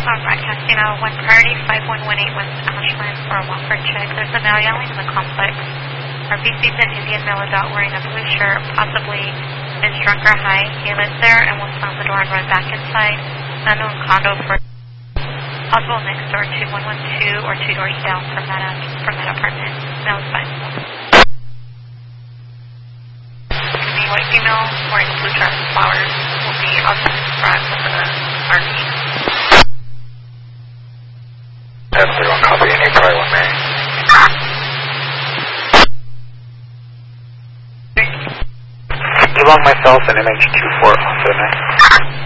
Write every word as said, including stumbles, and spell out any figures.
I'm broadcasting out one priority five one one eight West Ashland for a welfare check. There's a male yelling in the complex. Our B C's an Indian male adult wearing a blue shirt, possibly is drunk or high. He lives there and will slam the door and run back inside. Unknown condo for possible next door to one one two or two doors down from that uh, from that apartment. Male is five. Could be white female wearing blue dress and flowers. Will be outside the front of the R V. ten thirty-one copy, any probably one Mary. Belong myself and M H two four also nine.